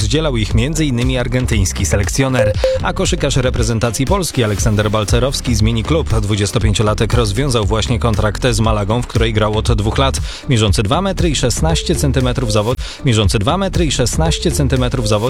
rozdzielał ich m.in. argentyński selekcjoner. A koszykarz reprezentacji Polski Aleksander Balcerowski zmieni klub. 25-latek rozwiązał właśnie kontrakt z Malagą, w której grał od 2 lat. Mierzący 2 metry i 16 cm zawodnik